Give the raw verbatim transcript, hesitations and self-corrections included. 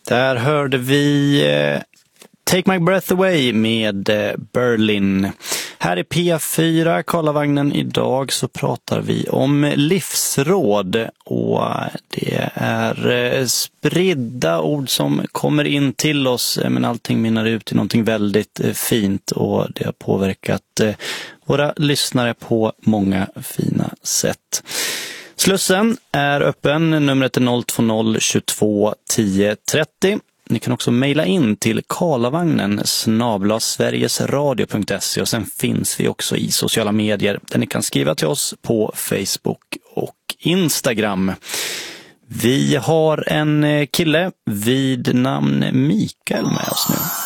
Där hörde vi eh, Take My Breath Away med eh, Berlin. Här är P fyra, Karlavagnen. Idag så pratar vi om livsråd, och det är eh, spridda ord som kommer in till oss, men allting minnar ut i någonting väldigt eh, fint, och det har påverkat eh, våra lyssnare på många fina sätt. Slussen är öppen, numret är noll två noll tjugotvå tio trettio. Ni kan också mejla in till karlavagnen snabel-a sverigesradio punkt se, och sen finns vi också i sociala medier där ni kan skriva till oss på Facebook och Instagram. Vi har en kille vid namn Mikael med oss nu.